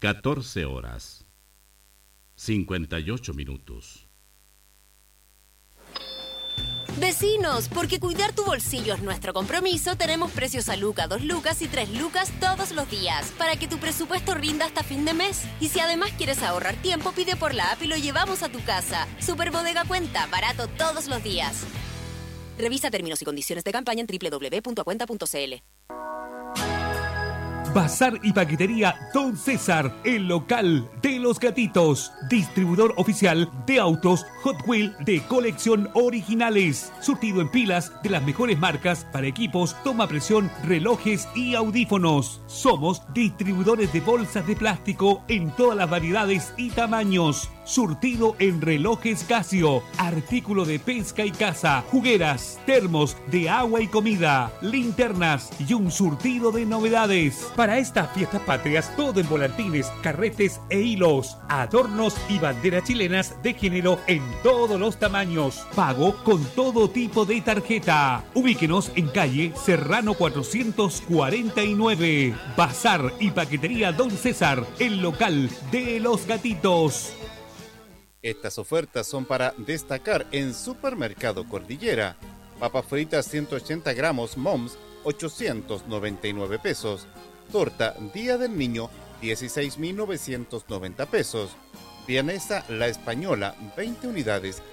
14 horas, 58 minutos. Vecinos, porque cuidar tu bolsillo es nuestro compromiso, tenemos precios a Luca, 2 lucas y 3 lucas todos los días, para que tu presupuesto rinda hasta fin de mes. Y si además quieres ahorrar tiempo, pide por la app y lo llevamos a tu casa. Superbodega Cuenta, barato todos los días. Revisa términos y condiciones de campaña en www.acuenta.cl. Bazar y Paquetería Don César, el local de los gatitos. Distribuidor oficial de autos Hot Wheel de colección originales. Surtido en pilas de las mejores marcas para equipos, toma presión, relojes y audífonos. Somos distribuidores de bolsas de plástico en todas las variedades y tamaños. Surtido en relojes Casio, artículo de pesca y caza, jugueras, termos de agua y comida, linternas y un surtido de novedades. Para estas fiestas patrias, todo en volantines, carretes e hilos, adornos y banderas chilenas de género en todos los tamaños. Pago con todo tipo de tarjeta. Ubíquenos en calle Serrano 449. Bazar y Paquetería Don César, el local de los gatitos. Estas ofertas son para destacar en Supermercado Cordillera. Papas fritas 180 gramos Moms, 899 pesos. Torta Día del Niño, 16.990 pesos. Vienesa La Española, 20 unidades,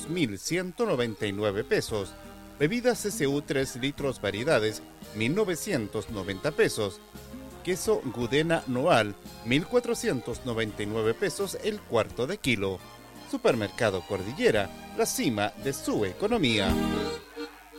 2.199 pesos. Bebidas CCU 3 litros variedades, 1.990 pesos. Queso Gudena Noal, 1.499 pesos el cuarto de kilo. Supermercado Cordillera, la cima de su economía.